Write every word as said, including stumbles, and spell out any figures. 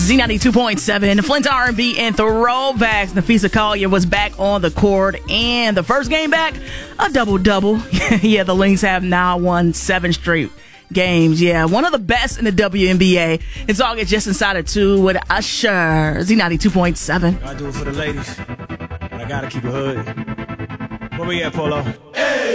Z ninety-two point seven, Flint R and B and Throwbacks. Nafisa Collier was back on the court, and the first game back, a double-double. Yeah, the Lynx have now won seven straight games. Yeah, one of the best in the W N B A. It's August just inside of two with Usher. Z ninety-two point seven. I do it for the ladies, but I gotta keep it hood. Where we at, Polo? Hey!